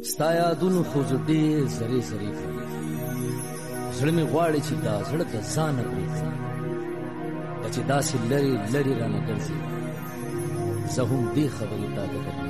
ستا یادونو خو زه ډېر زری زری کړم زړه مې غواړي چې دا زړه د ځانه پرېږدم که چې داسې لرې لرې رانه ګرځې زه هم دې خبرې تا ته درنه